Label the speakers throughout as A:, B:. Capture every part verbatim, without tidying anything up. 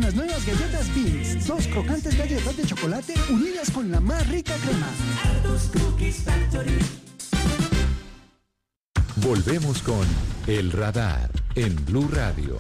A: Las nuevas galletas Beans. Dos crocantes galletas de chocolate unidas con la más rica crema.
B: Aldos Cookies Factory.
C: Volvemos con El Radar en Blue Radio.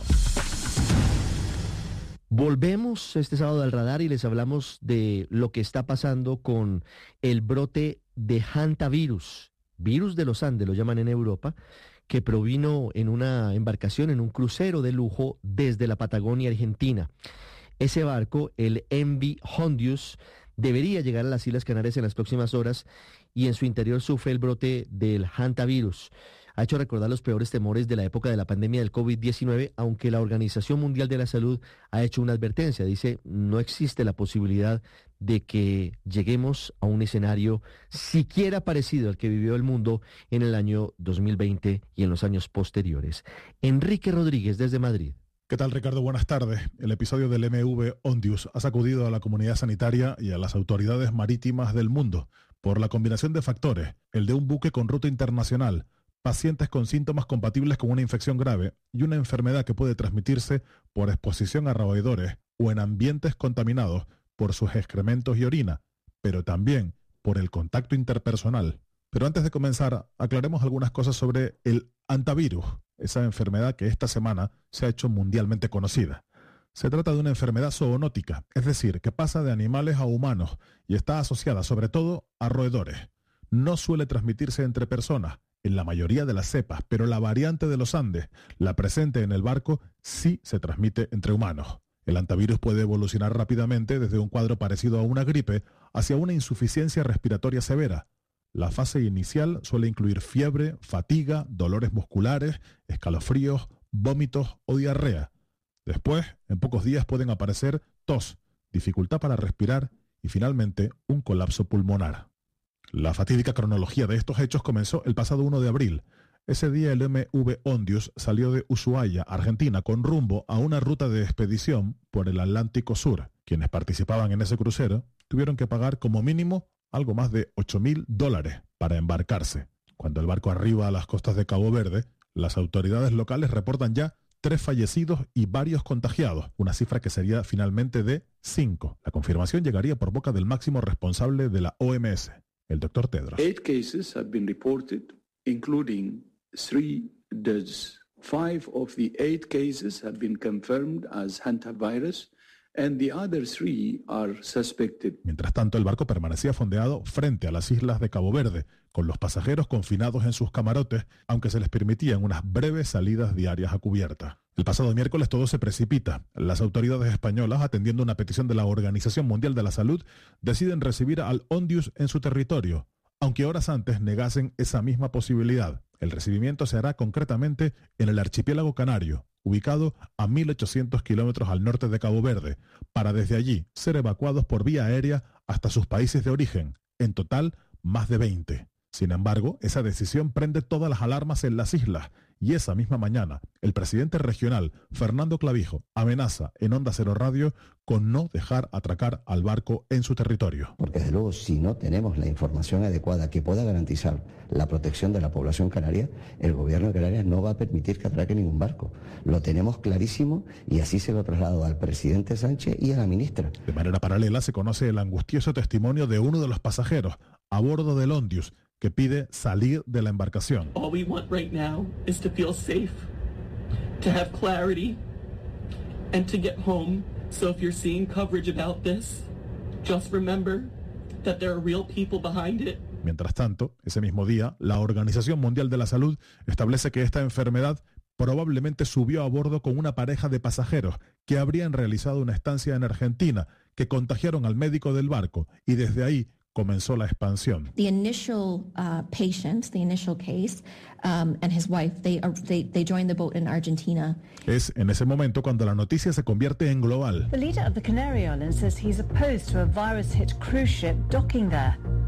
D: Volvemos este sábado al radar y les hablamos de lo que está pasando con el brote de hantavirus, virus de los Andes, lo llaman en Europa, que provino en una embarcación, en un crucero de lujo desde la Patagonia Argentina. Ese barco, el M V Hondius, debería llegar a las Islas Canarias en las próximas horas y en su interior sufre el brote del hantavirus. Ha hecho recordar los peores temores de la época de la pandemia del COVID diecinueve, aunque la Organización Mundial de la Salud ha hecho una advertencia. Dice, no existe la posibilidad de que lleguemos a un escenario siquiera parecido al que vivió el mundo en el año dos mil veinte y en los años posteriores. Enrique Rodríguez, desde Madrid.
E: ¿Qué tal, Ricardo? Buenas tardes. El episodio del M V Hondius ha sacudido a la comunidad sanitaria y a las autoridades marítimas del mundo por la combinación de factores, el de un buque con ruta internacional, pacientes con síntomas compatibles con una infección grave y una enfermedad que puede transmitirse por exposición a roedores o en ambientes contaminados por sus excrementos y orina, pero también por el contacto interpersonal. Pero antes de comenzar, aclaremos algunas cosas sobre el hantavirus, esa enfermedad que esta semana se ha hecho mundialmente conocida. Se trata de una enfermedad zoonótica, es decir, que pasa de animales a humanos y está asociada sobre todo a roedores. No suele transmitirse entre personas, en la mayoría de las cepas, pero la variante de los Andes, la presente en el barco, sí se transmite entre humanos. El hantavirus puede evolucionar rápidamente desde un cuadro parecido a una gripe hacia una insuficiencia respiratoria severa. La fase inicial suele incluir fiebre, fatiga, dolores musculares, escalofríos, vómitos o diarrea. Después, en pocos días pueden aparecer tos, dificultad para respirar y finalmente un colapso pulmonar. La fatídica cronología de estos hechos comenzó el pasado primero de abril. Ese día el M V Hondius salió de Ushuaia, Argentina, con rumbo a una ruta de expedición por el Atlántico Sur. Quienes participaban en ese crucero tuvieron que pagar como mínimo algo más de ocho mil dólares para embarcarse. Cuando el barco arriba a las costas de Cabo Verde, las autoridades locales reportan ya tres fallecidos y varios contagiados, una cifra que sería finalmente de cinco. La confirmación llegaría por boca del máximo responsable de la O M S, el doctor Tedros.
F: Eight cases have been reported, including three deaths. Five of the eight cases have been confirmed as hantavirus, and the other three are suspected.
E: Mientras tanto, el barco permanecía fondeado frente a las islas de Cabo Verde, con los pasajeros confinados en sus camarotes, aunque se les permitían unas breves salidas diarias a cubierta. El pasado miércoles todo se precipita. Las autoridades españolas, atendiendo una petición de la Organización Mundial de la Salud, deciden recibir al Hondius en su territorio, aunque horas antes negasen esa misma posibilidad. El recibimiento se hará concretamente en el archipiélago canario, ubicado a mil ochocientos kilómetros al norte de Cabo Verde, para desde allí ser evacuados por vía aérea hasta sus países de origen, en total más de veinte. Sin embargo, esa decisión prende todas las alarmas en las islas, y esa misma mañana, el presidente regional, Fernando Clavijo, amenaza en Onda Cero Radio con no dejar atracar al barco en su territorio.
G: Porque desde luego, si no tenemos la información adecuada que pueda garantizar la protección de la población canaria, el gobierno de Canarias no va a permitir que atraque ningún barco. Lo tenemos clarísimo y así se lo traslado al presidente Sánchez y a la ministra.
E: De manera paralela se conoce el angustioso testimonio de uno de los pasajeros a bordo del Hondius, que pide salir de la embarcación.
H: All we want right now is to feel safe, to have clarity, and to get home. So if you're seeing coverage about this, just remember that there are real people behind it.
E: Mientras tanto, ese mismo día, la Organización Mundial de la Salud establece que esta enfermedad probablemente subió a bordo con una pareja de pasajeros que habrían realizado una estancia en Argentina, que contagiaron al médico del barco y desde ahí comenzó la expansión.
I: The initial uh, patient, the initial case, um, and his wife, they, uh, they they joined the boat in Argentina.
E: Es en ese momento cuando la noticia se convierte en global.
J: The leader of the Canary Islands says he's opposed to a virus-hit cruise ship docking there.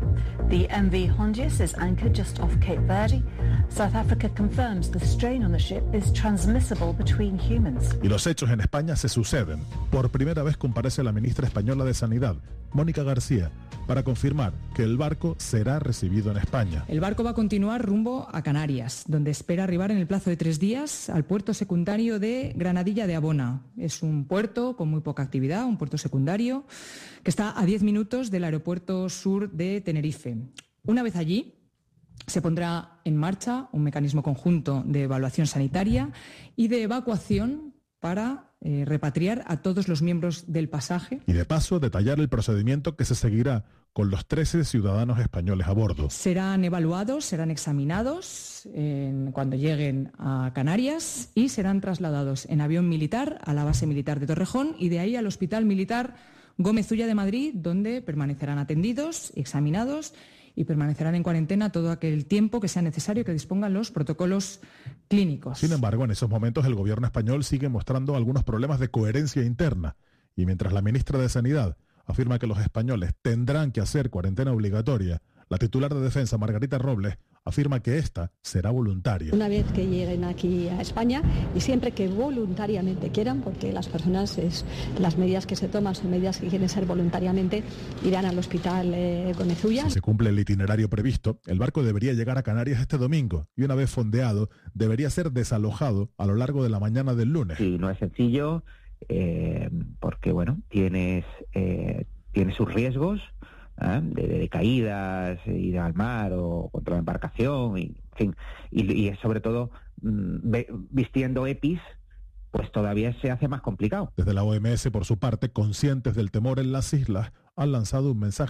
J: The M V Hondius is anchored just off Cape Verde. South Africa confirms the strain on the ship is transmissible between humans.
E: Y los hechos en España se suceden. Por primera vez comparece la ministra española de Sanidad, Mónica García, para confirmar que el barco será recibido en España.
K: El barco va a continuar rumbo a Canarias, donde espera arribar en el plazo de tres días al puerto secundario de Granadilla de Abona. Es un puerto con muy poca actividad, un puerto secundario, que está a diez minutos del aeropuerto sur de Tenerife. Una vez allí, se pondrá en marcha un mecanismo conjunto de evaluación sanitaria y de evacuación para eh, repatriar a todos los miembros del pasaje.
E: Y de paso, detallar el procedimiento que se seguirá con los trece ciudadanos españoles a bordo.
K: Serán evaluados, serán examinados en, cuando lleguen a Canarias y serán trasladados en avión militar a la base militar de Torrejón y de ahí al Hospital Militar Gómez Ulla de Madrid, donde permanecerán atendidos, examinados y permanecerán en cuarentena todo aquel tiempo que sea necesario que dispongan los protocolos clínicos.
E: Sin embargo, en esos momentos el gobierno español sigue mostrando algunos problemas de coherencia interna y mientras la ministra de Sanidad afirma que los españoles tendrán que hacer cuarentena obligatoria, la titular de Defensa, Margarita Robles, afirma que esta será voluntaria.
L: Una vez que lleguen aquí a España y siempre que voluntariamente quieran, porque las personas, es, las medidas que se toman son medidas que quieren ser voluntariamente, irán al hospital eh, Gómez Ulla.
E: Si se cumple el itinerario previsto, el barco debería llegar a Canarias este domingo y una vez fondeado, debería ser desalojado a lo largo de la mañana del lunes.
M: Sí, no es sencillo, eh, porque bueno, tienes, eh, tiene sus riesgos, ¿eh? de, de caídas, ir al mar o contra la embarcación, y, en fin, y, y sobre todo ve, vistiendo EPIs, pues todavía se hace más complicado.
E: Desde la O M S, por su parte, conscientes del temor en las islas, han lanzado un mensaje